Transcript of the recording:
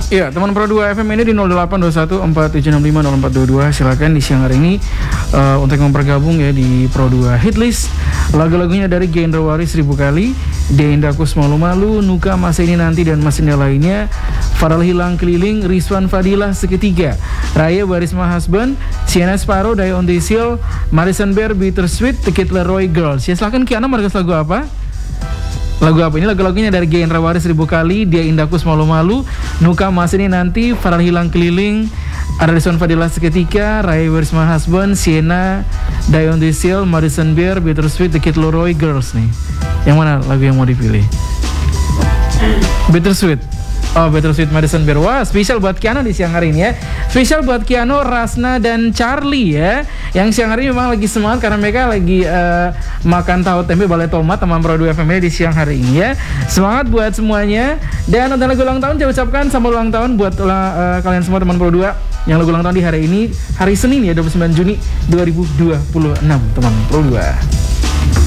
Iya, teman Pro 2 FM ini di 082147650422. Silakan di siang hari ini untuk yang bergabung ya di Pro 2 Hitlist. Lagu-lagunya dari Genre Waris 1000 kali, Deindakus Malu Malu, Nuka Masa Ini Nanti dan Masih lainnya, Farel Hilang Keliling, Rizwan Fadilah Seketiga, Raya Barisma Husband, Sienna Sparrow, Dayon Desil, Madison Bear, Bittersweet, The Kid Leroy Girls. Ya silakan Kiana, markas lagu apa? Lagu apa ini? Lagu-lagunya dari Genre Waris 1000 kali, Dia Indahku Malu-Malu, Nuka Mas Ini Nanti, Farel Hilang Keliling, Rizwan Fadilah Seketika, Raya Barisma Husband, Sienna, Dayon Desil, Madison Bear, Bittersweet, The Kid Leroy Girls nih. Yang mana lagu yang mau dipilih? Bittersweet. Oh, Bittersweet Madison Bear. Wah, spesial buat Kiano di siang hari ini ya. Spesial buat Kiano, Rasna dan Charlie ya. Yang siang hari ini memang lagi semangat karena mereka lagi makan tahu tempe balai tomat teman Pro 2 FM di siang hari ini ya. Semangat buat semuanya. Dan untuk lagu ulang tahun saya ucapkan selamat ulang tahun buat kalian semua teman Pro 2 yang lagu ulang tahun di hari ini, hari Senin ya, 29 Juni 2026 teman Pro 2.